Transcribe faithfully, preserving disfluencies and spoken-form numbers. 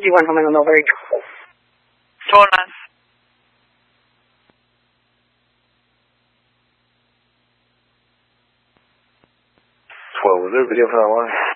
do you want from Middle Millbury? Solas. twelve, was there a video for that one?